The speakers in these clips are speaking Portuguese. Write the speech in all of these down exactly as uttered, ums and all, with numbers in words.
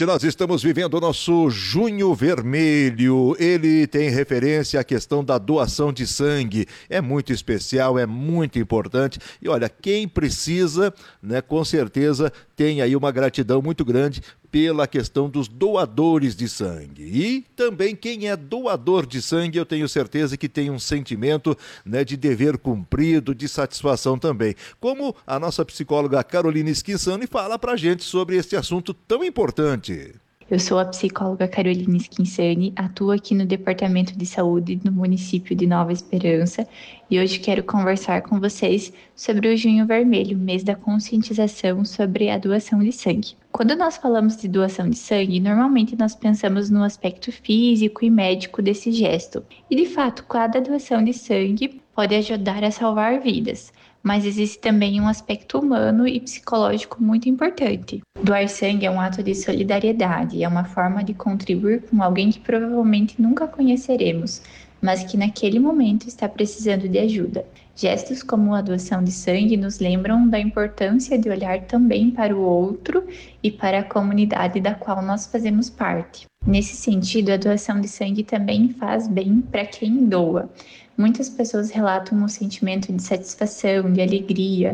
Nós estamos vivendo o nosso Junho Vermelho. Ele tem referência à questão da doação de sangue. É muito especial, é muito importante. E olha, quem precisa, né, com certeza tem aí uma gratidão muito grande pela questão dos doadores de sangue. E também quem é doador de sangue, eu tenho certeza que tem um sentimento, né, de dever cumprido, de satisfação também. Como a nossa psicóloga Carolina Schizani fala pra gente sobre este assunto tão importante. Eu sou a psicóloga Carolina Schizani, atuo aqui no Departamento de Saúde do município de Nova Esperança e hoje quero conversar com vocês sobre o Junho Vermelho, mês da conscientização sobre a doação de sangue. Quando nós falamos de doação de sangue, normalmente nós pensamos no aspecto físico e médico desse gesto. E de fato, cada doação de sangue pode ajudar a salvar vidas. Mas existe também um aspecto humano e psicológico muito importante. Doar sangue é um ato de solidariedade, é uma forma de contribuir com alguém que provavelmente nunca conheceremos, mas que naquele momento está precisando de ajuda. Gestos como a doação de sangue nos lembram da importância de olhar também para o outro e para a comunidade da qual nós fazemos parte. Nesse sentido, a doação de sangue também faz bem para quem doa. Muitas pessoas relatam um sentimento de satisfação, de alegria,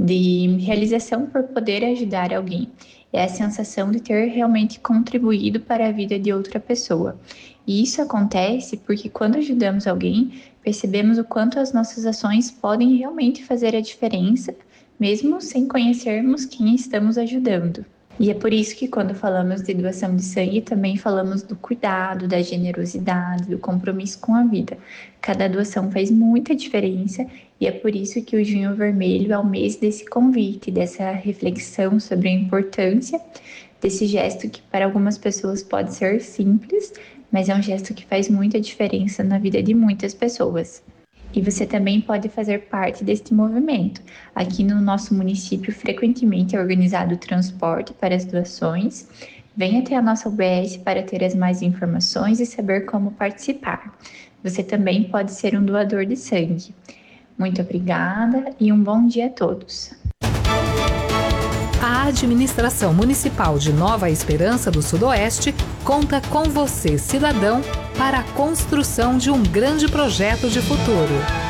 de realização por poder ajudar alguém. É a sensação de ter realmente contribuído para a vida de outra pessoa. E isso acontece porque quando ajudamos alguém, percebemos o quanto as nossas ações podem realmente fazer a diferença, mesmo sem conhecermos quem estamos ajudando. E é por isso que quando falamos de doação de sangue, também falamos do cuidado, da generosidade, do compromisso com a vida. Cada doação faz muita diferença e é por isso que o Junho Vermelho é o mês desse convite, dessa reflexão sobre a importância desse gesto que para algumas pessoas pode ser simples, mas é um gesto que faz muita diferença na vida de muitas pessoas. E você também pode fazer parte deste movimento. Aqui no nosso município, frequentemente é organizado o transporte para as doações. Venha até a nossa U B S para ter as mais informações e saber como participar. Você também pode ser um doador de sangue. Muito obrigada e um bom dia a todos. A Administração Municipal de Nova Esperança do Sudoeste conta com você, cidadão, para a construção de um grande projeto de futuro.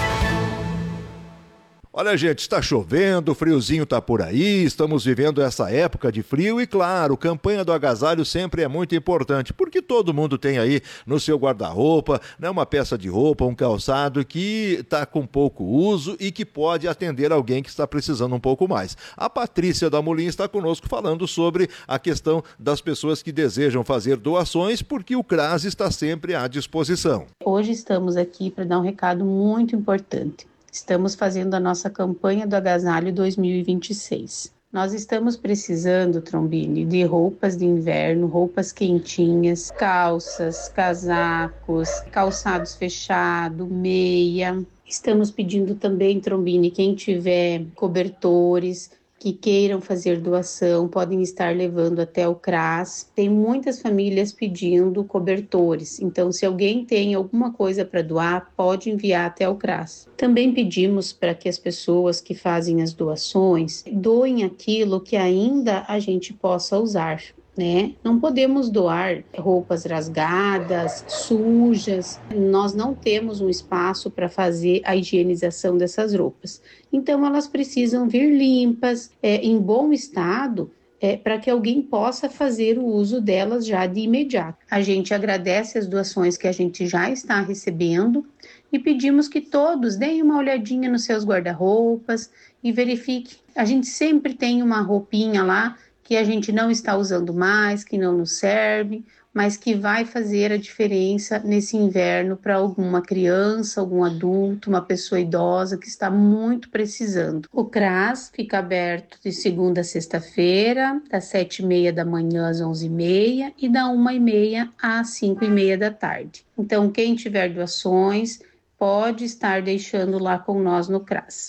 Olha, gente, está chovendo, o friozinho está por aí, estamos vivendo essa época de frio e, claro, campanha do agasalho sempre é muito importante, porque todo mundo tem aí no seu guarda-roupa, né, uma peça de roupa, um calçado que está com pouco uso e que pode atender alguém que está precisando um pouco mais. A Patrícia da Molim está conosco falando sobre a questão das pessoas que desejam fazer doações, porque o CRAS está sempre à disposição. Hoje estamos aqui para dar um recado muito importante. Estamos fazendo a nossa campanha do agasalho dois mil e vinte e seis. Nós estamos precisando, Trombini, de roupas de inverno, roupas quentinhas, calças, casacos, calçados fechados, meia. Estamos pedindo também, Trombini, quem tiver cobertores que queiram fazer doação, podem estar levando até o CRAS. Tem muitas famílias pedindo cobertores, então se alguém tem alguma coisa para doar, pode enviar até o CRAS. Também pedimos para que as pessoas que fazem as doações doem aquilo que ainda a gente possa usar, né? Não podemos doar roupas rasgadas, sujas. Nós não temos um espaço para fazer a higienização dessas roupas. Então, elas precisam vir limpas, é, em bom estado, é, para que alguém possa fazer o uso delas já de imediato. A gente agradece as doações que a gente já está recebendo e pedimos que todos deem uma olhadinha nos seus guarda-roupas e verifique. A gente sempre tem uma roupinha lá que a gente não está usando mais, que não nos serve, mas que vai fazer a diferença nesse inverno para alguma criança, algum adulto, uma pessoa idosa que está muito precisando. O CRAS fica aberto de segunda a sexta-feira, das sete e meia da manhã às onze e meia e da uma e meia às cinco e meia da tarde. Então, quem tiver doações pode estar deixando lá com nós no CRAS.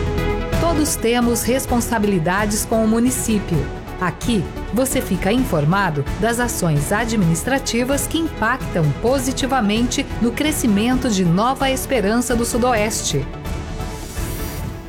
Todos temos responsabilidades com o município. Aqui, você fica informado das ações administrativas que impactam positivamente no crescimento de Nova Esperança do Sudoeste.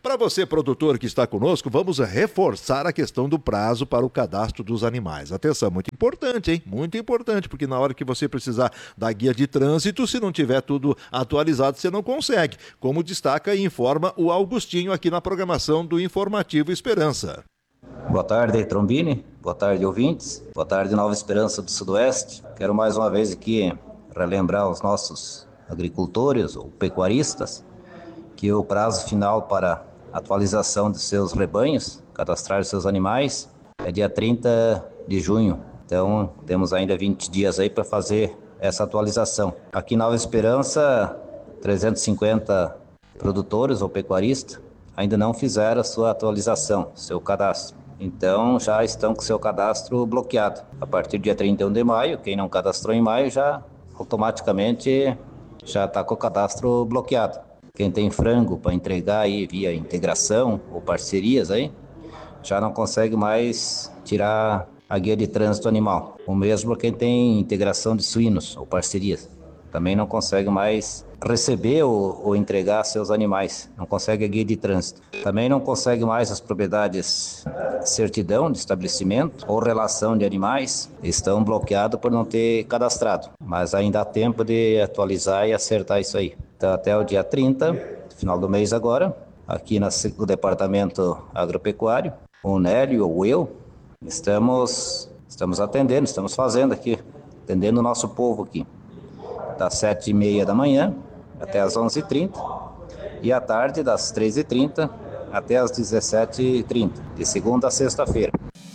Para você, produtor que está conosco, vamos reforçar a questão do prazo para o cadastro dos animais. Atenção, muito importante, hein? Muito importante, porque na hora que você precisar da guia de trânsito, se não tiver tudo atualizado, você não consegue. Como destaca e informa o Augustinho aqui na programação do Informativo Esperança. Boa tarde, Trombini. Boa tarde, ouvintes. Boa tarde, Nova Esperança do Sudoeste. Quero mais uma vez aqui relembrar os nossos agricultores ou pecuaristas que o prazo final para atualização de seus rebanhos, cadastrar seus animais, é dia trinta de junho. Então, temos ainda vinte dias aí para fazer essa atualização. Aqui em Nova Esperança, trezentos e cinquenta produtores ou pecuaristas ainda não fizeram a sua atualização, seu cadastro. Então, já estão com seu cadastro bloqueado. A partir do dia trinta e um de maio, quem não cadastrou em maio, já automaticamente já está com o cadastro bloqueado. Quem tem frango para entregar aí via integração ou parcerias aí, já não consegue mais tirar a guia de trânsito animal. O mesmo quem tem integração de suínos ou parcerias, também não consegue mais receber ou, ou entregar seus animais, não consegue a guia de trânsito. Também não consegue mais as propriedades certidão de estabelecimento ou relação de animais, estão bloqueados por não ter cadastrado, mas ainda há tempo de atualizar e acertar isso aí. Então, até o dia trinta, final do mês agora, aqui no Departamento Agropecuário, o Nélio ou eu, estamos, estamos atendendo, estamos fazendo aqui, atendendo o nosso povo aqui, das sete e meia da manhã até as onze e trinta e à tarde das treze e trinta até as dezessete e trinta, de segunda a sexta-feira.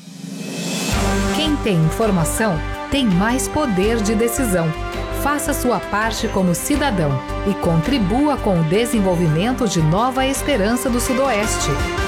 Quem tem informação tem mais poder de decisão. Faça sua parte como cidadão e contribua com o desenvolvimento de Nova Esperança do Sudoeste.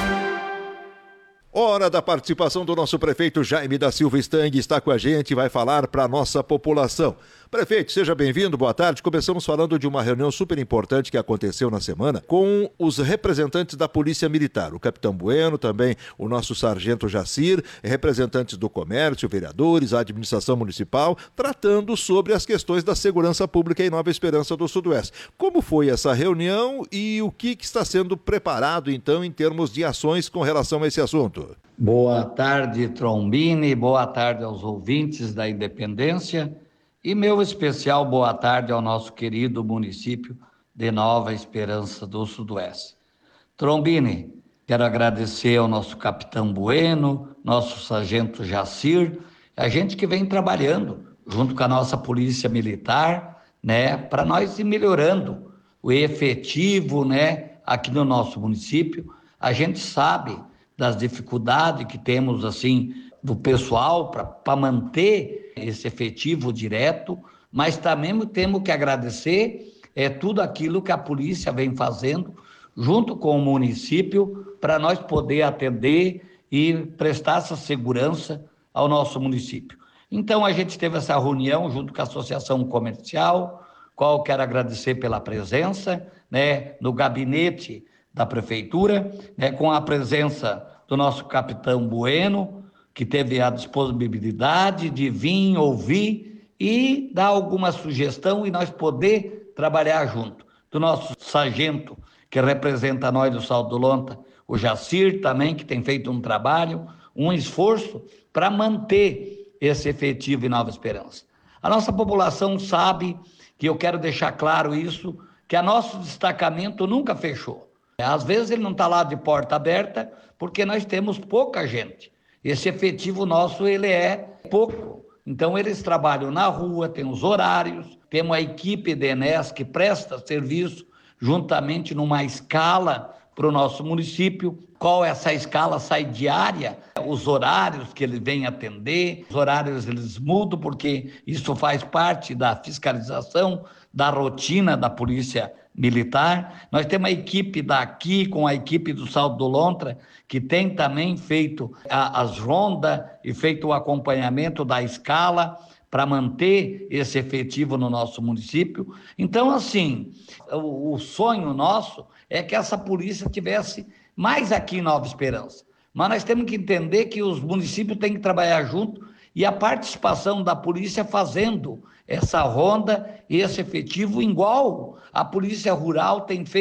Hora da participação do nosso prefeito Jaime da Silva Stang, está com a gente e vai falar para a nossa população. Prefeito, seja bem-vindo, boa tarde. Começamos falando de uma reunião super importante que aconteceu na semana com os representantes da Polícia Militar, o Capitão Bueno, também o nosso Sargento Jacir, representantes do comércio, vereadores, a administração municipal, tratando sobre as questões da segurança pública em Nova Esperança do Sudoeste. Como foi essa reunião e o que, que está sendo preparado, então, em termos de ações com relação a esse assunto? Boa tarde, Trombini, boa tarde aos ouvintes da Independência e meu especial boa tarde ao nosso querido município de Nova Esperança do Sudoeste. Trombini, quero agradecer ao nosso Capitão Bueno, nosso Sargento Jacir, a gente que vem trabalhando junto com a nossa Polícia Militar, né, para nós ir melhorando o efetivo, né, aqui no nosso município. A gente sabe das dificuldades que temos, assim, do pessoal para manter esse efetivo direto, mas também temos que agradecer é, tudo aquilo que a polícia vem fazendo junto com o município para nós poder atender e prestar essa segurança ao nosso município. Então, a gente teve essa reunião junto com a Associação Comercial, qual quero agradecer pela presença, né, no gabinete da Prefeitura, né, com a presença do nosso Capitão Bueno, que teve a disponibilidade de vir, ouvir e dar alguma sugestão e nós poder trabalhar junto. Do nosso sargento, que representa nós do Salto do Lonta, o Jacir também, que tem feito um trabalho, um esforço para manter esse efetivo em Nova Esperança. A nossa população sabe, que eu quero deixar claro isso, que o nosso destacamento nunca fechou. Às vezes ele não está lá de porta aberta, porque nós temos pouca gente. Esse efetivo nosso, ele é pouco. Então, eles trabalham na rua, tem os horários, temos a equipe de Enes que presta serviço juntamente numa escala para o nosso município. Qual essa escala sai diária, os horários que ele vem atender, os horários eles mudam, porque isso faz parte da fiscalização, da rotina da Polícia Militar. Nós temos a equipe daqui com a equipe do Salto do Lontra, que tem também feito a, as rondas e feito o acompanhamento da escala para manter esse efetivo no nosso município. Então, assim, o, o sonho nosso é que essa polícia tivesse mais aqui em Nova Esperança. Mas nós temos que entender que os municípios têm que trabalhar junto e a participação da polícia fazendo essa ronda e esse efetivo igual a Polícia Rural tem feito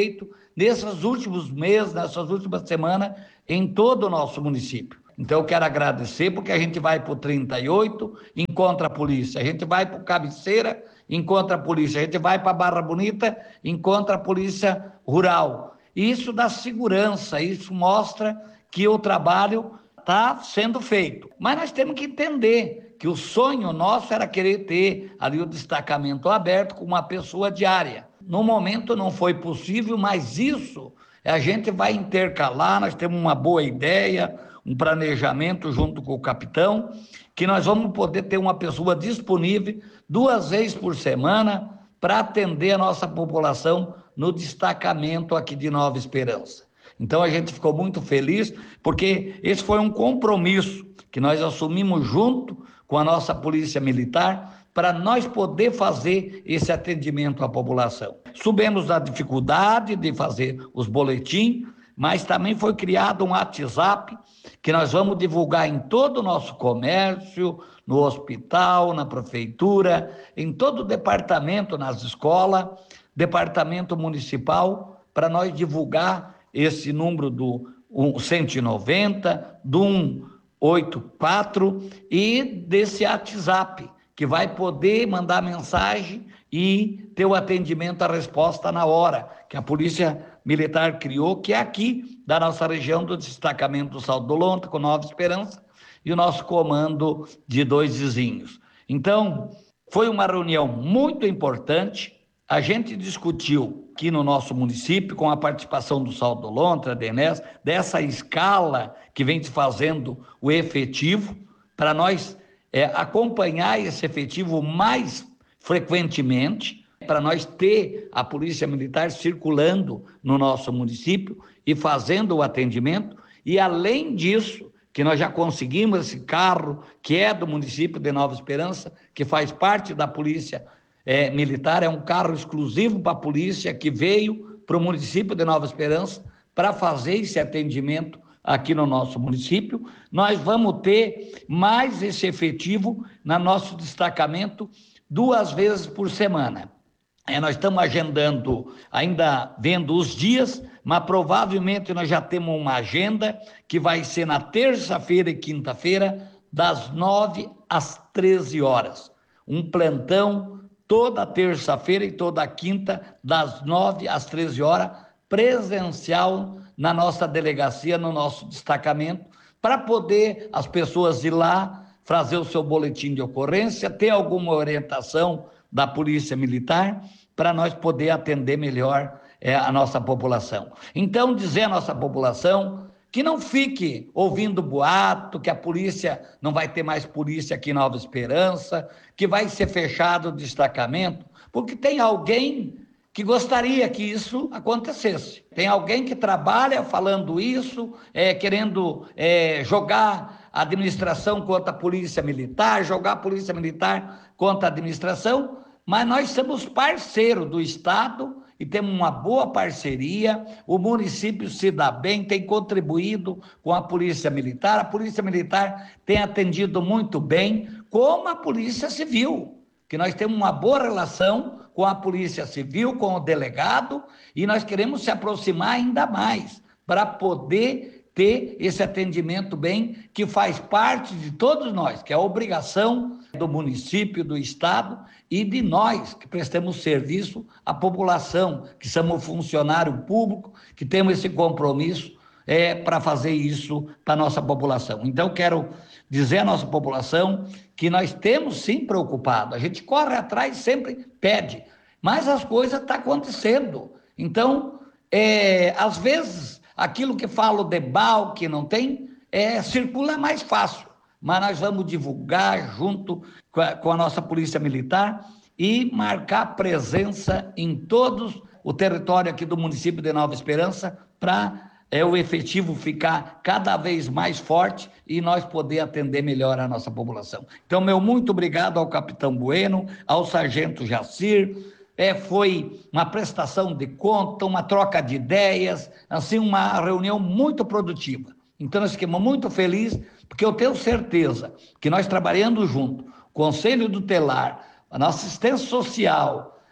nesses últimos meses, nessas últimas semanas, em todo o nosso município. Então, eu quero agradecer, porque a gente vai para o trinta e oito, encontra a polícia. A gente vai para o Cabeceira, encontra a polícia. A gente vai para a Barra Bonita, encontra a polícia rural. Isso dá segurança, isso mostra que o trabalho está sendo feito. Mas nós temos que entender que o sonho nosso era querer ter ali o destacamento aberto com uma pessoa diária. No momento não foi possível, mas isso a gente vai intercalar, nós temos uma boa ideia, um planejamento junto com o capitão, que nós vamos poder ter uma pessoa disponível duas vezes por semana para atender a nossa população no destacamento aqui de Nova Esperança. Então a gente ficou muito feliz, porque esse foi um compromisso que nós assumimos junto com a nossa Polícia Militar para nós poder fazer esse atendimento à população. Soubemos da dificuldade de fazer os boletins, mas também foi criado um WhatsApp que nós vamos divulgar em todo o nosso comércio, no hospital, na prefeitura, em todo o departamento, nas escolas, departamento municipal, para nós divulgar esse número do cento e noventa, do cento e oitenta e quatro e desse WhatsApp, que vai poder mandar mensagem e ter o atendimento, a resposta na hora, que a Polícia Militar criou, que é aqui da nossa região do destacamento do Salto do Lontra, com Nova Esperança, e o nosso comando de Dois Vizinhos. Então, foi uma reunião muito importante. A gente discutiu aqui no nosso município, com a participação do Salto do Lontra, da Enes, dessa escala que vem se fazendo o efetivo, para nós é, acompanhar esse efetivo mais frequentemente, para nós ter a Polícia Militar circulando no nosso município e fazendo o atendimento. E além disso, que nós já conseguimos esse carro, que é do município de Nova Esperança, que faz parte da Polícia é, Militar, é um carro exclusivo para a polícia, que veio para o município de Nova Esperança para fazer esse atendimento aqui no nosso município. Nós vamos ter mais esse efetivo no nosso destacamento duas vezes por semana. É, nós estamos agendando, ainda vendo os dias, mas provavelmente nós já temos uma agenda que vai ser na terça-feira e quinta-feira, das nove às treze horas. Um plantão toda terça-feira e toda quinta, das nove às treze horas, presencial na nossa delegacia, no nosso destacamento, para poder as pessoas ir lá, fazer o seu boletim de ocorrência, ter alguma orientação da Polícia Militar, para nós poder atender melhor é, a nossa população. Então, dizer à nossa população que não fique ouvindo boato, que a polícia não vai ter mais polícia aqui em Nova Esperança, que vai ser fechado o destacamento, porque tem alguém que gostaria que isso acontecesse. Tem alguém que trabalha falando isso, é, querendo é, jogar a administração contra a Polícia Militar, jogar a Polícia Militar contra a administração, mas nós somos parceiros do Estado e temos uma boa parceria. O município se dá bem, tem contribuído com a Polícia Militar, a Polícia Militar tem atendido muito bem, como a Polícia Civil, que nós temos uma boa relação com a Polícia Civil, com o delegado, e nós queremos se aproximar ainda mais para poder ter esse atendimento bem, que faz parte de todos nós, que é a obrigação do município, do Estado e de nós, que prestamos serviço à população, que somos funcionário público, que temos esse compromisso é, para fazer isso para a nossa população. Então, quero dizer à nossa população que nós temos sim preocupado, a gente corre atrás, sempre pede, mas as coisas estão acontecendo. Então, é, às vezes, aquilo que falo de bal, que não tem, é, circula mais fácil, mas nós vamos divulgar junto com a, com a nossa Polícia Militar e marcar presença em todos o território aqui do município de Nova Esperança para é, o efetivo ficar cada vez mais forte e nós poder atender melhor a nossa população. Então, meu muito obrigado ao capitão Bueno, ao sargento Jacir. É, foi uma prestação de conta, uma troca de ideias, assim, uma reunião muito produtiva. Então, nós ficamos muito felizes, porque eu tenho certeza que nós trabalhando junto, Conselho Tutelar, a nossa assistência social,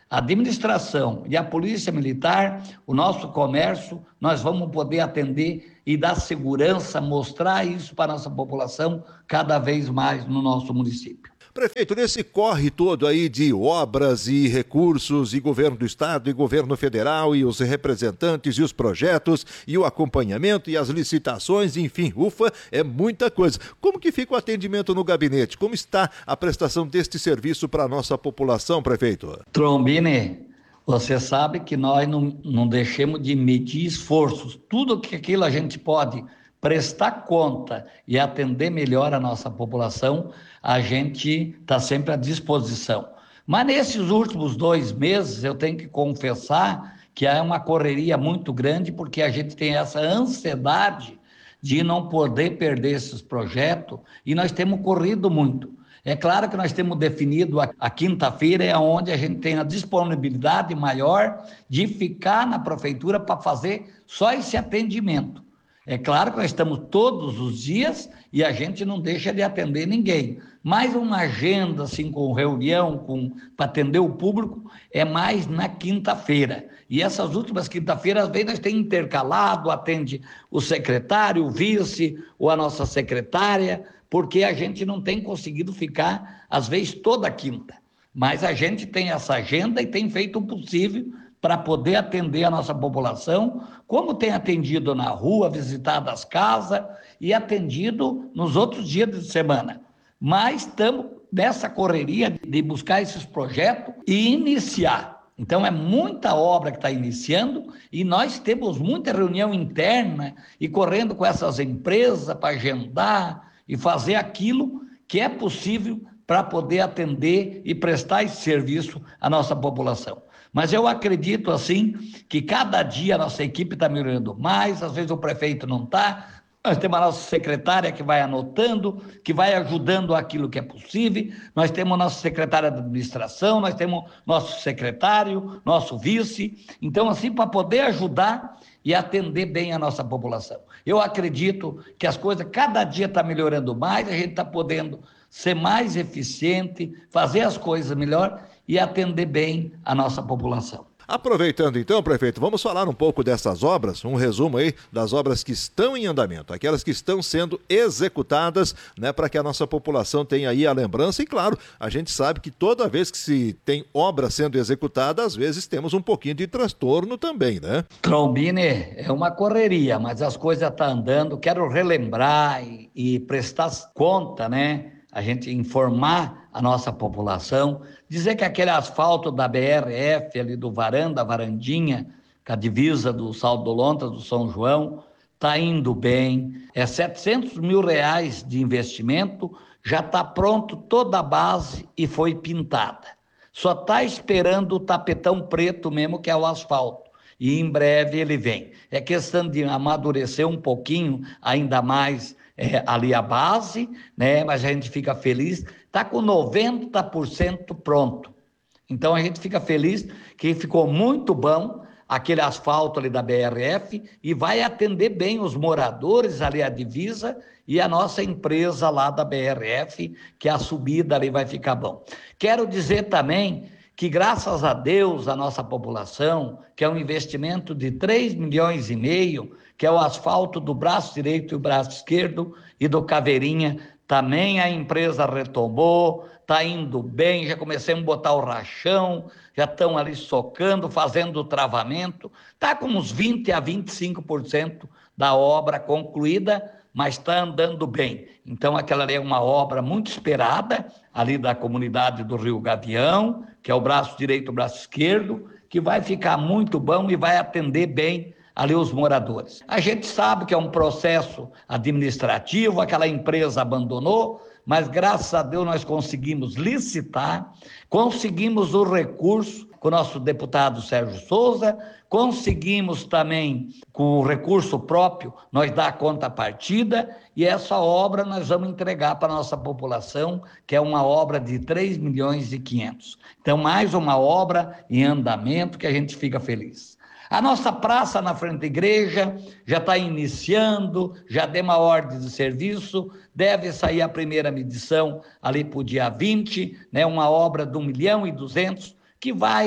a administração e a polícia militar, o nosso comércio, nós vamos poder atender e dar segurança, mostrar isso para a nossa população cada vez mais no nosso município. Prefeito, nesse corre todo aí de obras e recursos, e governo do estado, e governo federal, e os representantes, e os projetos, e o acompanhamento, e as licitações, enfim, ufa, é muita coisa. Como que fica o atendimento no gabinete? Como está a prestação deste serviço para a nossa população, prefeito? Trombini, você sabe que nós não, não deixemos de medir esforços. Tudo que aquilo a gente pode prestar conta e atender melhor a nossa população, a gente está sempre à disposição. Mas nesses últimos dois meses, eu tenho que confessar que é uma correria muito grande, porque a gente tem essa ansiedade de não poder perder esses projetos, e nós temos corrido muito. É claro que nós temos definido a, a quinta-feira, é onde a gente tem a disponibilidade maior de ficar na prefeitura para fazer só esse atendimento. É claro que nós estamos todos os dias e a gente não deixa de atender ninguém. Mas uma agenda, assim, com reunião, com, para atender o público, é mais na quinta-feira. E essas últimas quinta-feiras, às vezes, nós temos intercalado, atende o secretário, o vice, ou a nossa secretária, porque a gente não tem conseguido ficar, às vezes, toda quinta. Mas a gente tem essa agenda e tem feito o possível para poder atender a nossa população, como tem atendido na rua, visitado as casas e atendido nos outros dias de semana. Mas estamos nessa correria de buscar esses projetos e iniciar. Então, é muita obra que está iniciando e nós temos muita reunião interna e correndo com essas empresas para agendar e fazer aquilo que é possível para poder atender e prestar esse serviço à nossa população. Mas eu acredito, assim, que cada dia a nossa equipe está melhorando mais, às vezes o prefeito não está, nós temos a nossa secretária que vai anotando, que vai ajudando aquilo que é possível, nós temos a nossa secretária de administração, nós temos nosso secretário, nosso vice, então, assim, para poder ajudar e atender bem a nossa população. Eu acredito que as coisas cada dia estão melhorando mais, a gente está podendo ser mais eficiente, fazer as coisas melhor e atender bem a nossa população. Aproveitando então, prefeito, vamos falar um pouco dessas obras, um resumo aí das obras que estão em andamento, aquelas que estão sendo executadas, né, para que a nossa população tenha aí a lembrança. E claro, a gente sabe que toda vez que se tem obra sendo executada, às vezes temos um pouquinho de transtorno também, né? Trombini, é uma correria, mas as coisas estão andando. Quero relembrar e, e prestar conta, né? A gente informar a nossa população, dizer que aquele asfalto da B R F ali do Varanda, Varandinha, com a divisa do Salto do Lontra, do São João, está indo bem, é setecentos mil reais de investimento, já está pronto toda a base e foi pintada. Só está esperando o tapetão preto mesmo, que é o asfalto, e em breve ele vem. É questão de amadurecer um pouquinho ainda mais É, ali a base, né? Mas a gente fica feliz, está com noventa por cento pronto. Então a gente fica feliz que ficou muito bom aquele asfalto ali da B R F e vai atender bem os moradores ali a divisa e a nossa empresa lá da B R F, que a subida ali vai ficar bom. Quero dizer também que graças a Deus a nossa população, que é um investimento de três milhões e meio, que é o asfalto do braço direito e o braço esquerdo e do Caveirinha, também a empresa retomou, está indo bem, já comecemos a botar o rachão, já estão ali socando, fazendo o travamento, está com uns vinte a vinte e cinco por cento da obra concluída, mas está andando bem. Então aquela ali é uma obra muito esperada, ali da comunidade do Rio Gavião, que é o braço direito e o braço esquerdo, que vai ficar muito bom e vai atender bem ali os moradores. A gente sabe que é um processo administrativo, aquela empresa abandonou, mas graças a Deus nós conseguimos licitar, conseguimos o recurso com o nosso deputado Sérgio Souza, conseguimos também, com o recurso próprio, nós dar a contrapartida, e essa obra nós vamos entregar para a nossa população, que é uma obra de três milhões e quinhentos. Então, mais uma obra em andamento que a gente fica feliz. A nossa praça na frente da igreja já está iniciando, já deu uma ordem de serviço, deve sair a primeira medição ali para o dia vinte, né, uma obra de um milhão e duzentos, que vai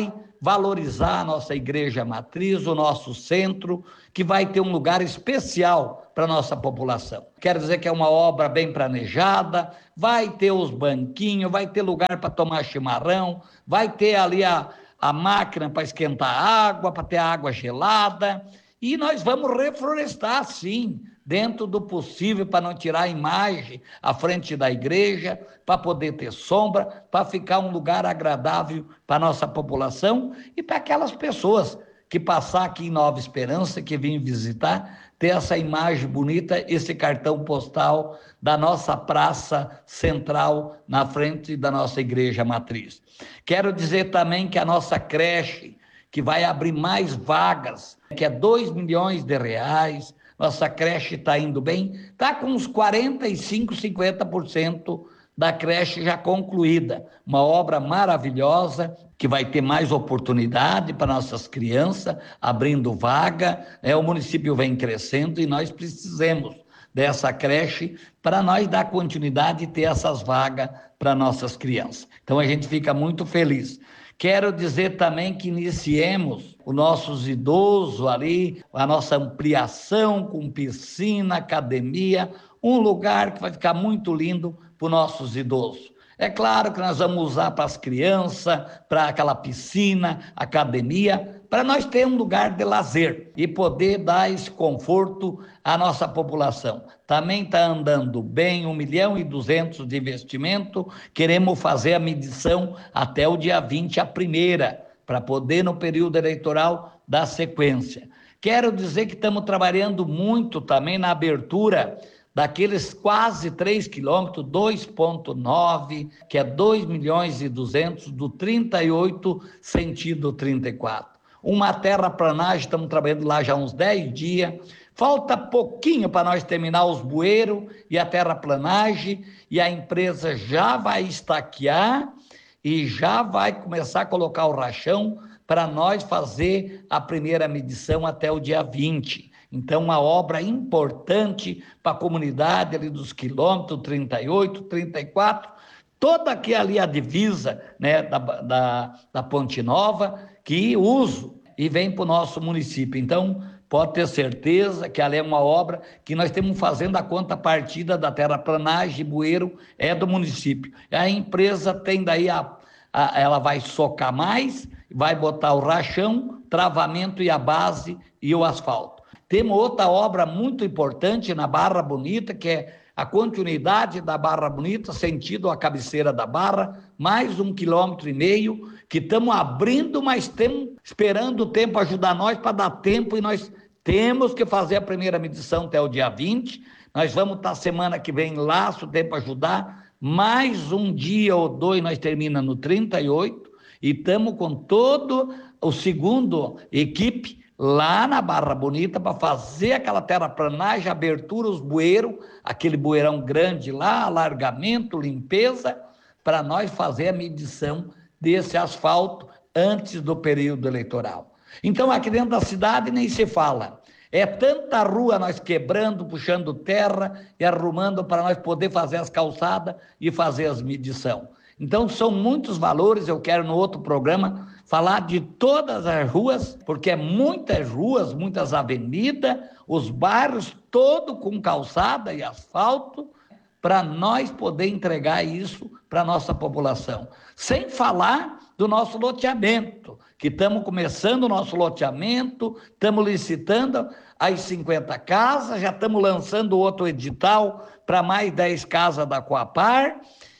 valorizar a nossa igreja matriz, o nosso centro, que vai ter um lugar especial para a nossa população. Quero dizer que é uma obra bem planejada, vai ter os banquinhos, vai ter lugar para tomar chimarrão, vai ter ali a, a máquina para esquentar água, para ter água gelada, e nós vamos reflorestar, sim, dentro do possível, para não tirar a imagem à frente da igreja, para poder ter sombra, para ficar um lugar agradável para a nossa população e para aquelas pessoas que passar aqui em Nova Esperança, que vêm visitar, ter essa imagem bonita, esse cartão postal da nossa praça central na frente da nossa igreja matriz. Quero dizer também que a nossa creche, que vai abrir mais vagas, que é dois milhões de reais, nossa creche está indo bem, está com uns quarenta e cinco, cinquenta por cento da creche já concluída. Uma obra maravilhosa, que vai ter mais oportunidade para nossas crianças, abrindo vaga. É, o município vem crescendo e nós precisamos dessa creche para nós dar continuidade e ter essas vagas para nossas crianças. Então a gente fica muito feliz. Quero dizer também que iniciemos os nossos idosos ali, a nossa ampliação com piscina, academia, um lugar que vai ficar muito lindo para os nossos idosos. É claro que nós vamos usar para as crianças, para aquela piscina, academia, para nós ter um lugar de lazer e poder dar esse conforto à nossa população. Também está andando bem, um milhão e duzentos de investimento, queremos fazer a medição até o dia vinte, a primeira, para poder no período eleitoral dar sequência. Quero dizer que estamos trabalhando muito também na abertura daqueles quase três quilômetros, dois ponto nove, que é dois milhões e duzentos, do trinta e oito sentido trinta e quatro. Uma terraplanagem, estamos trabalhando lá já há uns dez dias, falta pouquinho para nós terminar os bueiros e a terraplanagem, e a empresa já vai estaquear e já vai começar a colocar o rachão para nós fazer a primeira medição até o dia vinte. Então, uma obra importante para a comunidade ali dos quilômetros trinta e oito, trinta e quatro, toda aqui ali a divisa, né, da, da, da Ponte Nova, que uso e vem para o nosso município. Então, pode ter certeza que ali é uma obra que nós estamos fazendo a conta partida da terraplanagem, bueiro, é do município. A empresa tem daí, a, a, ela vai socar mais, vai botar o rachão, travamento e a base e o asfalto. Temos outra obra muito importante na Barra Bonita, que é a continuidade da Barra Bonita, sentido a cabeceira da Barra, mais um quilômetro e meio, que estamos abrindo, mas estamos esperando o tempo ajudar nós para dar tempo, e nós temos que fazer a primeira medição até o dia vinte. Nós vamos estar semana que vem lá, se o tempo ajudar, mais um dia ou dois nós terminamos no trinta e oito, e estamos com todo o segundo equipe lá na Barra Bonita para fazer aquela terraplanagem, abertura, os bueiros, aquele bueirão grande lá, alargamento, limpeza, para nós fazer a medição desse asfalto antes do período eleitoral. Então, aqui dentro da cidade nem se fala. É tanta rua nós quebrando, puxando terra e arrumando para nós poder fazer as calçadas e fazer as medições. Então, são muitos valores. Eu quero no outro programa falar de todas as ruas, porque é muitas ruas, muitas avenidas, os bairros todo com calçada e asfalto, para nós poder entregar isso para a nossa população. Sem falar do nosso loteamento, que estamos começando o nosso loteamento, estamos licitando as cinquenta casas, já estamos lançando outro edital para mais dez casas da Coapar,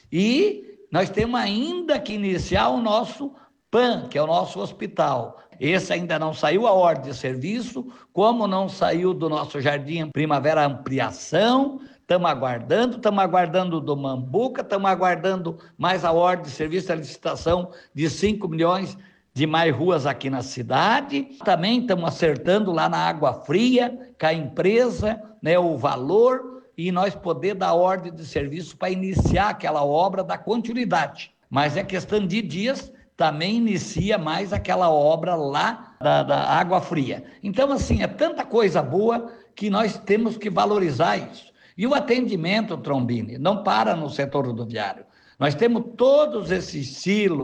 e nós temos ainda que iniciar o nosso P A N, que é o nosso hospital. Esse ainda não saiu a ordem de serviço, como não saiu do nosso Jardim Primavera Ampliação, estamos aguardando, estamos aguardando do Mambuca, estamos aguardando mais a ordem de serviço, a licitação de cinco milhões de mais ruas aqui na cidade. Também estamos acertando lá na Água Fria, com a empresa, né, o valor, e nós poder dar ordem de serviço para iniciar aquela obra da continuidade. Mas é questão de dias, também inicia mais aquela obra lá da, da Água Fria. Então, assim, é tanta coisa boa que nós temos que valorizar isso. E o atendimento, Trombini, não para no setor rodoviário. Nós temos todos esses silos,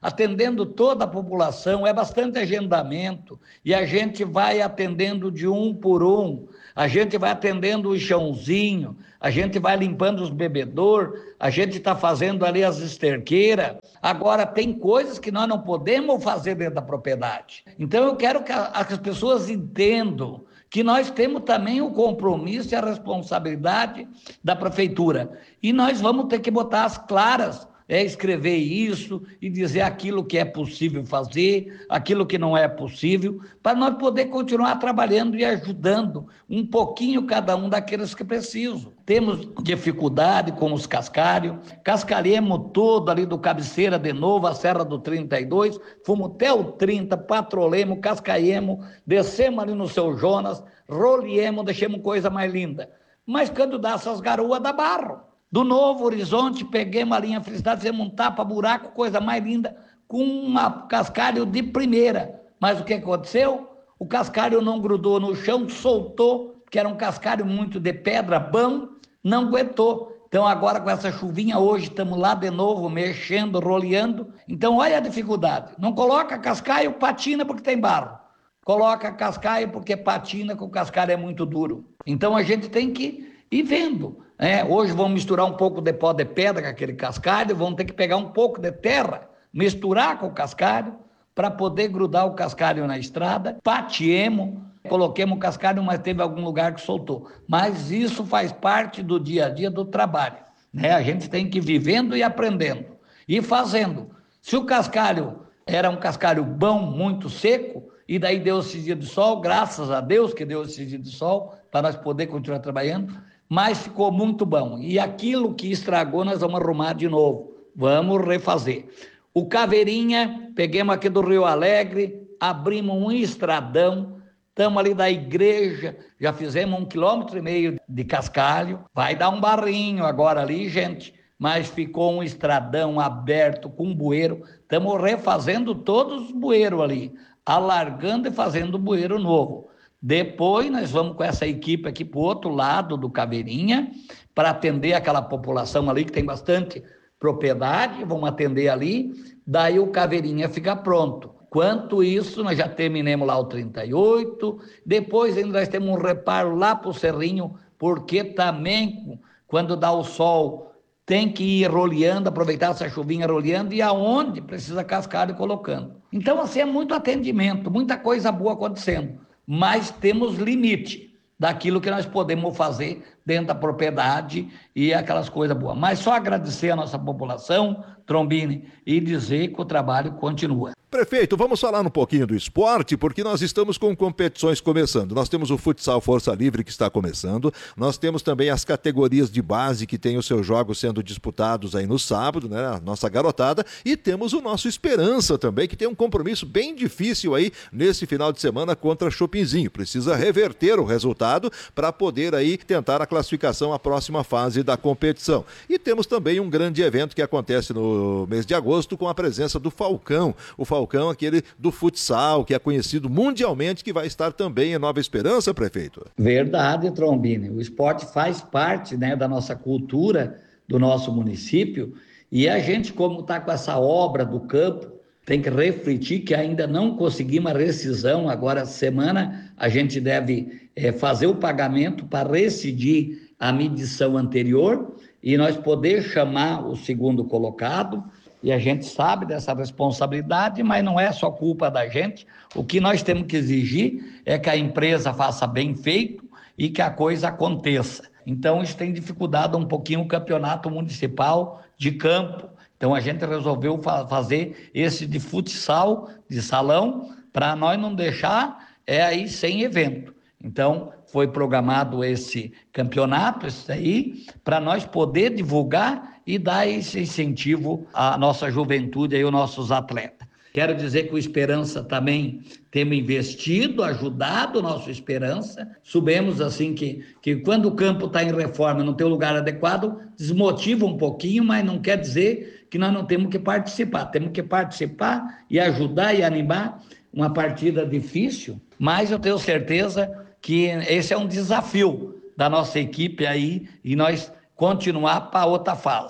atendendo toda a população, é bastante agendamento, e a gente vai atendendo de um por um, a gente vai atendendo o chãozinho, a gente vai limpando os bebedouros, a gente está fazendo ali as esterqueiras. Agora, tem coisas que nós não podemos fazer dentro da propriedade. Então, eu quero que, a, que as pessoas entendam que nós temos também o compromisso e a responsabilidade da prefeitura. E nós vamos ter que botar as claras, é escrever isso e dizer aquilo que é possível fazer, aquilo que não é possível, para nós poder continuar trabalhando e ajudando um pouquinho cada um daqueles que precisam. Temos dificuldade com os cascalhos, cascalhemos todo ali do Cabeceira de novo, a Serra do trinta e dois, fomos até o trinta, patrolemos, cascalhemos, descemos ali no Seu Jonas, rolemos, deixemos coisa mais linda. Mas quando dá essas garoas, dá barro. Do Novo Horizonte, peguei uma linha Felicidade, fizemos um tapa-buraco, coisa mais linda, com um cascalho de primeira. Mas o que aconteceu? O cascalho não grudou no chão, soltou, que era um cascalho muito de pedra, bom, não aguentou. Então agora com essa chuvinha hoje, estamos lá de novo, mexendo, roleando. Então olha a dificuldade. Não coloca cascalho, patina porque tem barro. Coloca cascalho porque patina, que o cascalho é muito duro. Então a gente tem que ir vendo. É, hoje vamos misturar um pouco de pó de pedra com aquele cascalho, vamos ter que pegar um pouco de terra, misturar com o cascalho, para poder grudar o cascalho na estrada, patiemos, coloquemos o cascalho, mas teve algum lugar que soltou. Mas isso faz parte do dia a dia do trabalho, né? A gente tem que ir vivendo e aprendendo, e fazendo. Se o cascalho era um cascalho bom, muito seco, e daí deu esse dia de sol, graças a Deus que deu esse dia de sol, para nós poder continuar trabalhando, mas ficou muito bom. E aquilo que estragou, nós vamos arrumar de novo. Vamos refazer. O Caveirinha, peguemos aqui do Rio Alegre, abrimos um estradão, estamos ali da igreja, já fizemos um quilômetro e meio de cascalho. Vai dar um barrinho agora ali, gente, mas ficou um estradão aberto com bueiro. Estamos refazendo todos os bueiros ali, alargando e fazendo bueiro novo. Depois nós vamos com essa equipe aqui para o outro lado do Caveirinha, para atender aquela população ali que tem bastante propriedade, vamos atender ali, daí o Caveirinha fica pronto. Quanto isso, nós já terminamos lá o trinta e oito, depois ainda nós temos um reparo lá para o Cerrinho, porque também, quando dá o sol, tem que ir roleando, aproveitar essa chuvinha roleando, e aonde precisa cascalho e colocando. Então, assim, é muito atendimento, muita coisa boa acontecendo. Mas temos limite daquilo que nós podemos fazer dentro da propriedade e aquelas coisas boas. Mas só agradecer a nossa população, Trombini, e dizer que o trabalho continua. Prefeito, vamos falar um pouquinho do esporte, porque nós estamos com competições começando. Nós temos o futsal Força Livre que está começando, nós temos também as categorias de base que têm os seus jogos sendo disputados aí no sábado, né, a nossa garotada, e temos o nosso Esperança também, que tem um compromisso bem difícil aí nesse final de semana contra Chopinzinho. Precisa reverter o resultado para poder aí tentar a classificação à próxima fase da competição. E temos também um grande evento que acontece no mês de agosto com a presença do Falcão, o Falcão aquele do futsal, que é conhecido mundialmente, que vai estar também em Nova Esperança, prefeito? Verdade, Trombini. O esporte faz parte, né, da nossa cultura, do nosso município, e a gente, como está com essa obra do campo, tem que refletir que ainda não conseguimos a rescisão. Agora, essa semana, a gente deve é, fazer o pagamento para rescindir a medição anterior e nós poder chamar o segundo colocado. E a gente sabe dessa responsabilidade, mas não é só culpa da gente. O que nós temos que exigir é que a empresa faça bem feito e que a coisa aconteça. Então, isso tem dificultado um pouquinho o campeonato municipal de campo. Então, a gente resolveu fa- fazer esse de futsal, de salão, para nós não deixar é, aí sem evento. Então, foi programado esse campeonato, esse aí, para nós poder divulgar e dar esse incentivo à nossa juventude e aos nossos atletas. Quero dizer que o Esperança também temos investido, ajudado o nosso Esperança. Sabemos assim que, que quando o campo está em reforma, não tem o lugar adequado, desmotiva um pouquinho, mas não quer dizer que nós não temos que participar. Temos que participar e ajudar e animar uma partida difícil, mas eu tenho certeza que esse é um desafio da nossa equipe aí e nós continuar para outra fase.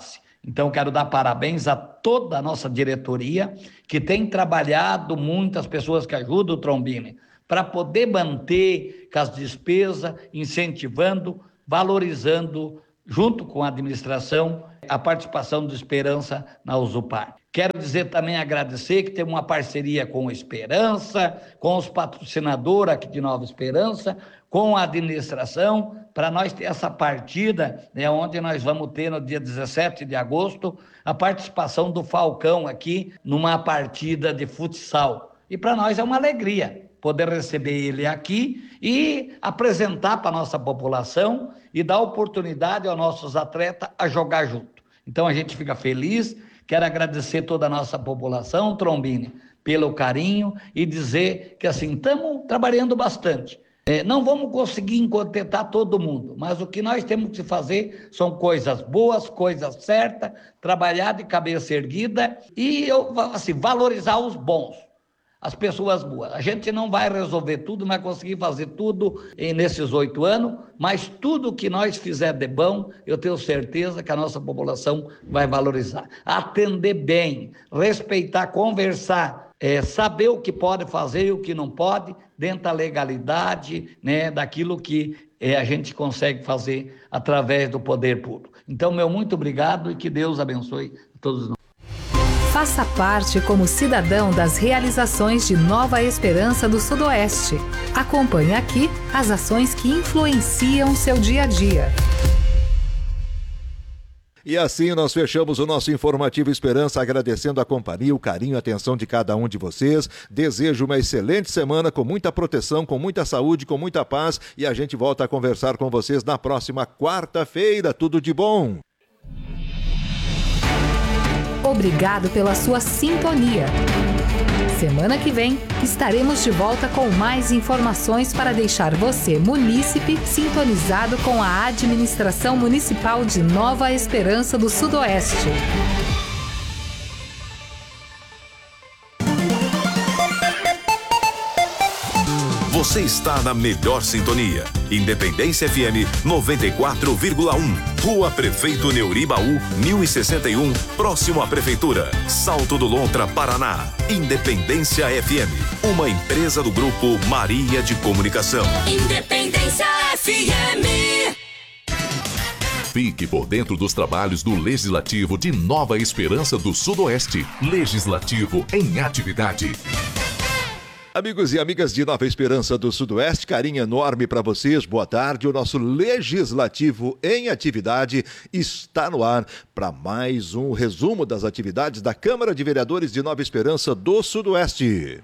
Então, quero dar parabéns a toda a nossa diretoria, que tem trabalhado, muitas pessoas que ajudam o Trombini, para poder manter com as despesas, incentivando, valorizando, junto com a administração, a participação do Esperança na Usupar. Quero dizer também, agradecer que temos uma parceria com o Esperança, com os patrocinadores aqui de Nova Esperança, com a administração, para nós ter essa partida, né, onde nós vamos ter no dia dezessete de agosto, a participação do Falcão aqui, numa partida de futsal. E para nós é uma alegria poder receber ele aqui e apresentar para a nossa população e dar oportunidade aos nossos atletas a jogar junto. Então a gente fica feliz, quero agradecer toda a nossa população, Trombini, pelo carinho e dizer que assim, estamos trabalhando bastante. É, não vamos conseguir contentar todo mundo, mas o que nós temos que fazer são coisas boas, coisas certas, trabalhar de cabeça erguida e assim, valorizar os bons. As pessoas boas. A gente não vai resolver tudo, não vai conseguir fazer tudo nesses oito anos, mas tudo que nós fizer de bom, eu tenho certeza que a nossa população vai valorizar. Atender bem, respeitar, conversar, é, saber o que pode fazer e o que não pode, dentro da legalidade, né, daquilo que é, a gente consegue fazer através do poder público. Então, meu muito obrigado e que Deus abençoe a todos nós. Faça parte como cidadão das realizações de Nova Esperança do Sudoeste. Acompanhe aqui as ações que influenciam seu dia a dia. E assim nós fechamos o nosso Informativo Esperança, agradecendo a companhia, o carinho e a atenção de cada um de vocês. Desejo uma excelente semana, com muita proteção, com muita saúde, com muita paz. E a gente volta a conversar com vocês na próxima quarta-feira. Tudo de bom! Obrigado pela sua sintonia. Semana que vem estaremos de volta com mais informações para deixar você, munícipe, sintonizado com a administração municipal de Nova Esperança do Sudoeste. Você está na melhor sintonia. Independência F M noventa e quatro vírgula um. Rua Prefeito Neuribaú, mil e sessenta e um, próximo à Prefeitura. Salto do Lontra, Paraná. Independência F M, uma empresa do Grupo Maria de Comunicação. Independência F M. Fique por dentro dos trabalhos do Legislativo de Nova Esperança do Sudoeste. Legislativo em atividade. Amigos e amigas de Nova Esperança do Sudoeste, carinho enorme para vocês, boa tarde. O nosso Legislativo em Atividade está no ar para mais um resumo das atividades da Câmara de Vereadores de Nova Esperança do Sudoeste.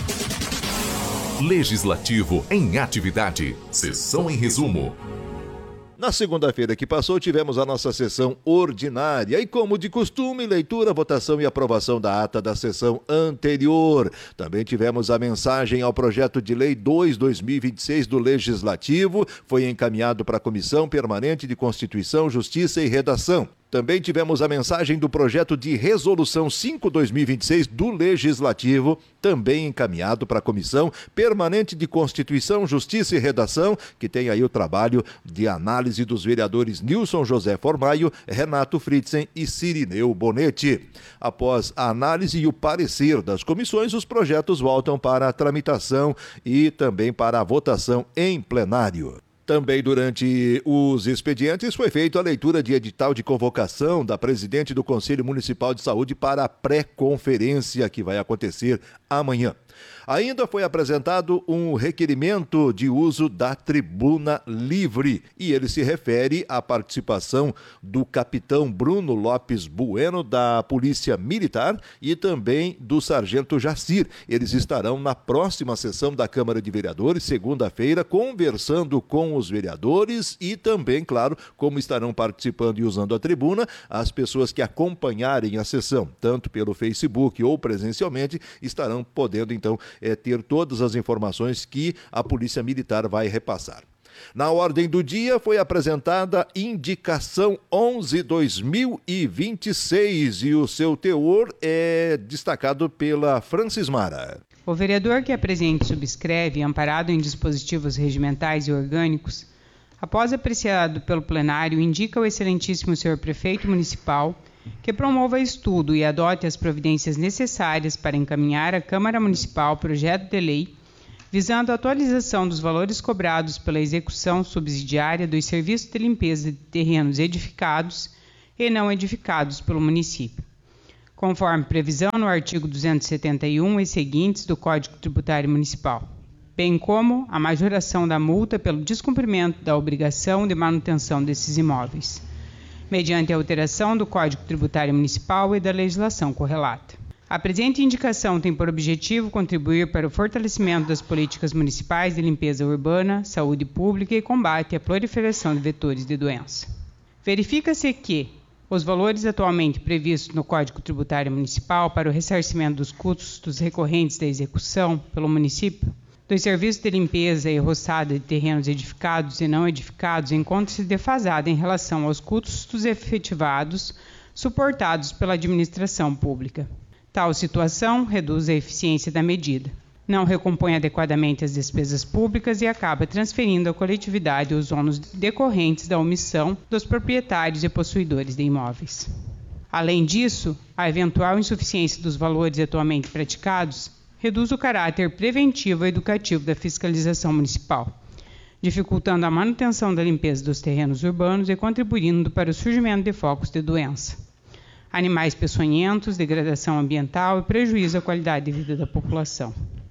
Legislativo em Atividade, sessão em resumo. Na segunda-feira que passou, tivemos a nossa sessão ordinária e, como de costume, leitura, votação e aprovação da ata da sessão anterior. Também tivemos a mensagem ao projeto de lei dois barra dois mil e vinte e seis do Legislativo, foi encaminhado para a Comissão Permanente de Constituição, Justiça e Redação. Também tivemos a mensagem do projeto de resolução cinco barra dois mil e vinte e seis do Legislativo, também encaminhado para a Comissão Permanente de Constituição, Justiça e Redação, que tem aí o trabalho de análise dos vereadores Nilson José Formaio, Renato Fritzen e Cirineu Bonetti. Após a análise e o parecer das comissões, os projetos voltam para a tramitação e também para a votação em plenário. Também durante os expedientes foi feita a leitura de edital de convocação da presidente do Conselho Municipal de Saúde para a pré-conferência que vai acontecer amanhã. Ainda foi apresentado um requerimento de uso da tribuna livre e ele se refere à participação do capitão Bruno Lopes Bueno da Polícia Militar e também do sargento Jacir. Eles estarão na próxima sessão da Câmara de Vereadores, segunda-feira, conversando com os vereadores e também, claro, como estarão participando e usando a tribuna, as pessoas que acompanharem a sessão, tanto pelo Facebook ou presencialmente, estarão podendo então É ter todas as informações que a Polícia Militar vai repassar. Na ordem do dia foi apresentada Indicação onze barra dois mil e vinte e seis e o seu teor é destacado pela Francis Mara. O vereador que apresente e subscreve, amparado em dispositivos regimentais e orgânicos, após apreciado pelo plenário, indica ao excelentíssimo senhor prefeito municipal que promova estudo e adote as providências necessárias para encaminhar à Câmara Municipal projeto de lei visando a atualização dos valores cobrados pela execução subsidiária dos serviços de limpeza de terrenos edificados e não edificados pelo município, conforme previsão no artigo duzentos e setenta e um e seguintes do Código Tributário Municipal, bem como a majoração da multa pelo descumprimento da obrigação de manutenção desses imóveis, mediante a alteração do Código Tributário Municipal e da legislação correlata. A presente indicação tem por objetivo contribuir para o fortalecimento das políticas municipais de limpeza urbana, saúde pública e combate à proliferação de vetores de doença. Verifica-se que os valores atualmente previstos no Código Tributário Municipal para o ressarcimento dos custos recorrentes da execução pelo município dos serviços de limpeza e roçada de terrenos edificados e não edificados encontra-se defasada em relação aos custos efetivados suportados pela administração pública. Tal situação reduz a eficiência da medida, não recompõe adequadamente as despesas públicas e acaba transferindo à coletividade os ônus decorrentes da omissão dos proprietários e possuidores de imóveis. Além disso, a eventual insuficiência dos valores atualmente praticados reduz o caráter preventivo e educativo da fiscalização municipal, dificultando a manutenção da limpeza dos terrenos urbanos e contribuindo para o surgimento de focos de doença, animais peçonhentos, degradação ambiental e prejuízo à qualidade de vida da população.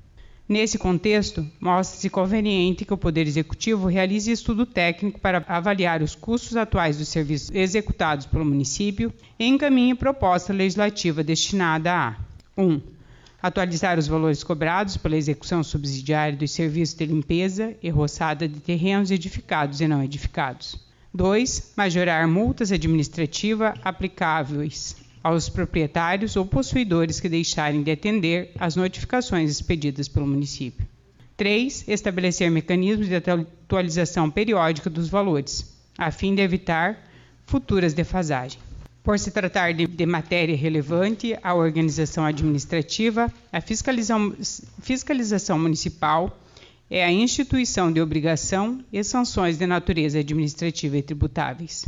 Nesse contexto, mostra-se conveniente que o Poder Executivo realize estudo técnico para avaliar os custos atuais dos serviços executados pelo município e encaminhe proposta legislativa destinada a um atualizar os valores cobrados pela execução subsidiária dos serviços de limpeza e roçada de terrenos edificados e não edificados. dois Majorar multas administrativas aplicáveis aos proprietários ou possuidores que deixarem de atender às notificações expedidas pelo município. três Estabelecer mecanismos de atualização periódica dos valores, a fim de evitar futuras defasagens. Por se tratar de, de matéria relevante à organização administrativa, a fiscalização, fiscalização municipal é a instituição de obrigação e sanções de natureza administrativa e tributáveis.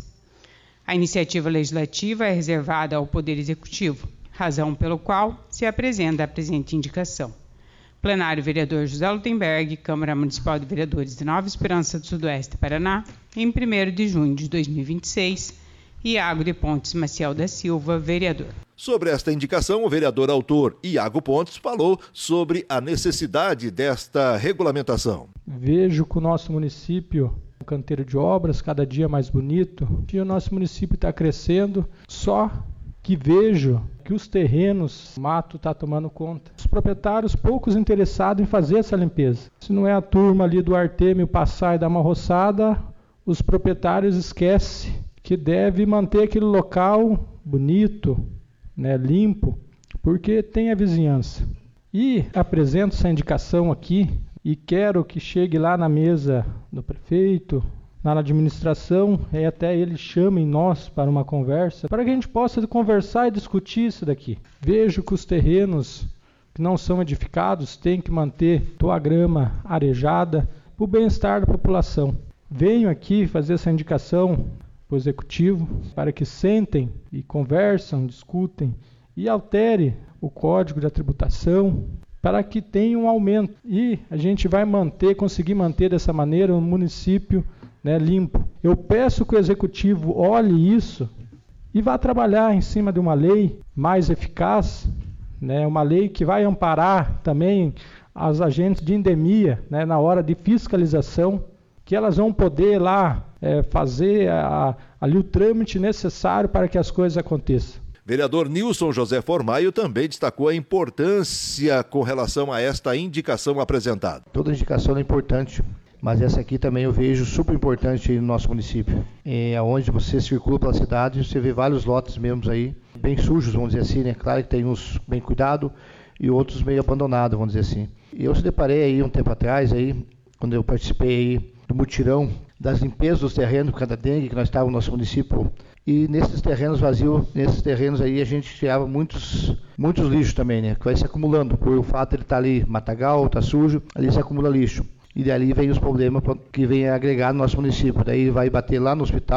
A iniciativa legislativa é reservada ao Poder Executivo, razão pelo qual se apresenta a presente indicação. Plenário Vereador José Lutemberg, Câmara Municipal de Vereadores de Nova Esperança do Sudoeste, Paraná, em primeiro de junho de dois mil e vinte e seis, Iago de Pontes Maciel da Silva, vereador. Sobre esta indicação, o vereador autor Iago Pontes falou sobre a necessidade desta regulamentação. Vejo que o nosso município é um canteiro de obras, cada dia mais bonito, e o nosso município está crescendo, só que vejo que os terrenos, o mato está tomando conta. Os proprietários poucos interessados em fazer essa limpeza. Se não é a turma ali do Artêmio passar e dar uma roçada, os proprietários esquecem que deve manter aquele local bonito, né, limpo, porque tem a vizinhança. E apresento essa indicação aqui e quero que chegue lá na mesa do prefeito, na administração, e até eles chamem nós para uma conversa, para que a gente possa conversar e discutir isso daqui. Vejo que os terrenos que não são edificados têm que manter toda a grama arejada para o bem-estar da população. Venho aqui fazer essa indicação para o Executivo, para que sentem e conversam, discutem e altere o Código da Tributação para que tenha um aumento. E a gente vai manter, conseguir manter dessa maneira o município, né, limpo. Eu peço que o Executivo olhe isso e vá trabalhar em cima de uma lei mais eficaz, né, uma lei que vai amparar também as agentes de endemia, né, na hora de fiscalização, que elas vão poder lá é, fazer a, ali o trâmite necessário para que as coisas aconteçam. Vereador Nilson José Formaio também destacou a importância com relação a esta indicação apresentada. Toda indicação é importante, mas essa aqui também eu vejo super importante aí no nosso município. É onde você circula pela cidade, você vê vários lotes mesmo aí, bem sujos, vamos dizer assim, né? Claro que tem uns bem cuidado e outros meio abandonados, vamos dizer assim. E eu se deparei aí um tempo atrás, aí, quando eu participei aí do mutirão das limpezas dos terrenos por causa da dengue que nós estávamos no nosso município, e nesses terrenos vazios, nesses terrenos aí a gente tirava muitos, muitos lixos também, né, que vai se acumulando, por o fato de ele estar ali matagal, está sujo, ali se acumula lixo, e dali vem os problemas que vem agregar no nosso município, daí vai bater lá no hospital, a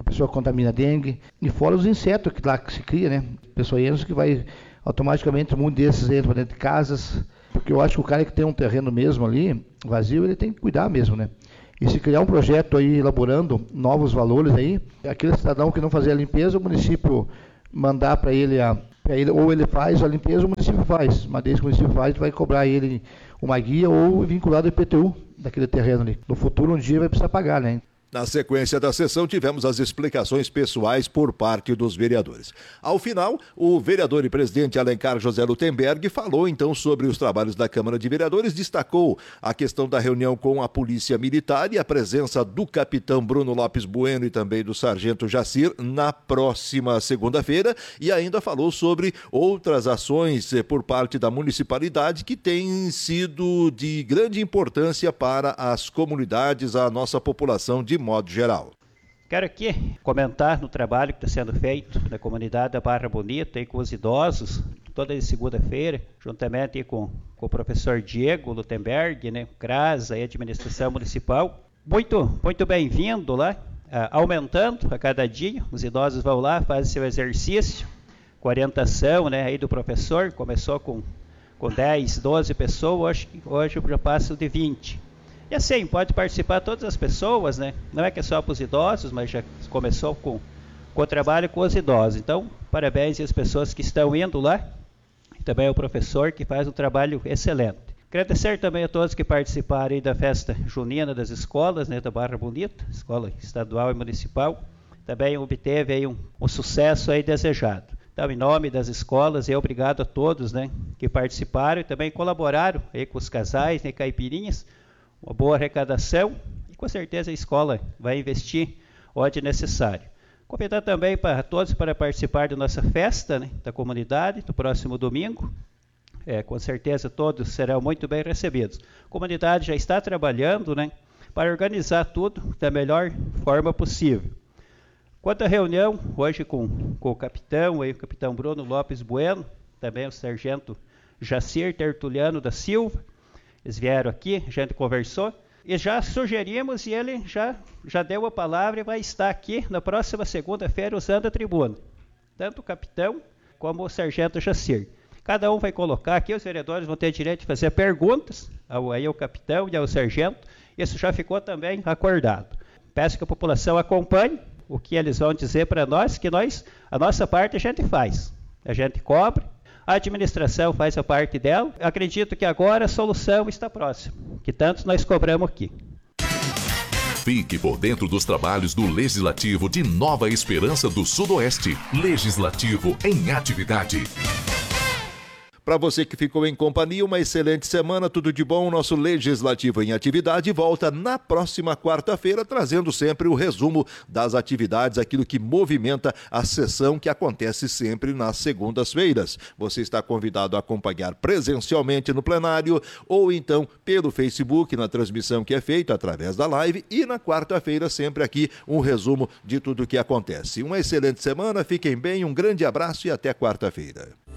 pessoa contamina dengue, e fora os insetos que lá que se cria, né? Peçonhentos que vai automaticamente, um desses entra dentro de casas, porque eu acho que o cara que tem um terreno mesmo ali, vazio, ele tem que cuidar mesmo, né? E se criar um projeto aí, elaborando novos valores aí, aquele cidadão que não fazia a limpeza, o município mandar para ele, a, ele, ou ele faz a limpeza, o município faz, mas desde que o município faz, vai cobrar ele uma guia ou vinculado ao I P T U daquele terreno ali. No futuro, um dia vai precisar pagar, né? Na sequência da sessão, tivemos as explicações pessoais por parte dos vereadores. Ao final, o vereador e presidente Alencar José Lutemberg falou então sobre os trabalhos da Câmara de Vereadores, destacou a questão da reunião com a Polícia Militar e a presença do capitão Bruno Lopes Bueno e também do sargento Jacir na próxima segunda-feira, e ainda falou sobre outras ações por parte da municipalidade que têm sido de grande importância para as comunidades, a nossa população de modo geral. Quero aqui comentar no trabalho que está sendo feito na comunidade da Barra Bonita e com os idosos, toda segunda-feira, juntamente com, com o professor Diego Lutemberg, né, C R A S, a administração municipal. Muito, muito bem-vindo lá, ah, aumentando a cada dia. Os idosos vão lá, fazem seu exercício, com orientação, né, aí do professor. Começou com, com dez, doze pessoas, hoje, hoje eu já passo de vinte. E assim, pode participar todas as pessoas, né? Não é que é só para os idosos, mas já começou com, com o trabalho com os idosos. Então, parabéns às pessoas que estão indo lá, e também ao professor que faz um trabalho excelente. Agradecer também a todos que participaram aí da festa junina das escolas, né, da Barra Bonita, escola estadual e municipal. Também obteve aí um, um sucesso aí desejado. Então, em nome das escolas, eu obrigado a todos, né, que participaram e também colaboraram aí com os casais, né, caipirinhas. Uma boa arrecadação e com certeza a escola vai investir onde necessário. Convidar também para todos para participar da nossa festa, né, da comunidade, do próximo domingo. É, com certeza todos serão muito bem recebidos. A comunidade já está trabalhando, né, para organizar tudo da melhor forma possível. Quanto à reunião, hoje com, com o capitão, aí, o capitão Bruno Lopes Bueno, também o sargento Jacir Tertuliano da Silva, eles vieram aqui, a gente conversou e já sugerimos e ele já, já deu a palavra e vai estar aqui na próxima segunda-feira usando a tribuna. Tanto o capitão como o sargento Jacir. Cada um vai colocar aqui, os vereadores vão ter direito de fazer perguntas ao, aí ao capitão e ao sargento. Isso já ficou também acordado. Peço que a população acompanhe o que eles vão dizer para nós, que nós, a nossa parte a gente faz. A gente cobre. A administração faz a parte dela. Acredito que agora a solução está próxima, que tanto nós cobramos aqui. Fique por dentro dos trabalhos do Legislativo de Nova Esperança do Sudoeste. Legislativo em atividade. Para você que ficou em companhia, uma excelente semana, tudo de bom. O nosso Legislativo em Atividade volta na próxima quarta-feira, trazendo sempre o resumo das atividades, aquilo que movimenta a sessão que acontece sempre nas segundas-feiras. Você está convidado a acompanhar presencialmente no plenário ou então pelo Facebook, na transmissão que é feita através da live, e na quarta-feira sempre aqui um resumo de tudo o que acontece. Uma excelente semana, fiquem bem, um grande abraço e até quarta-feira.